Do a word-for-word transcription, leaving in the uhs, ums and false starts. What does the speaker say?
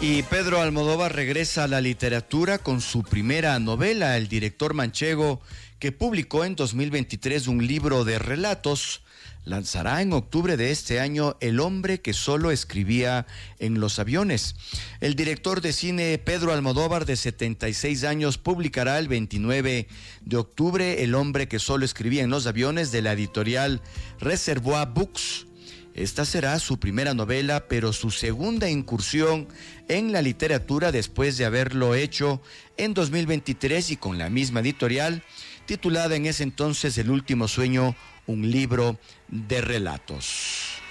Y Pedro Almodóvar regresa a la literatura con su primera novela. El director manchego, que publicó en dos mil veintitrés un libro de relatos, lanzará en octubre de este año El hombre que solo escribía en los aviones. El director de cine Pedro Almodóvar, de setenta y seis años, publicará el veintinueve de octubre El hombre que solo escribía en los aviones, de la editorial Reservoir Books. Esta será su primera novela, pero su segunda incursión en la literatura después de haberlo hecho en dos mil veintitrés y con la misma editorial, titulada en ese entonces El último sueño, un libro de relatos.